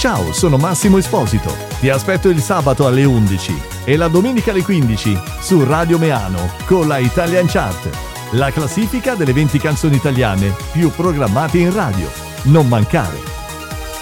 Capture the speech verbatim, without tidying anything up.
Ciao, sono Massimo Esposito. Ti aspetto il sabato alle undici e la domenica alle quindici su Radio Meano con la Italian Chart, la classifica delle venti canzoni italiane più programmate in radio. Non mancare!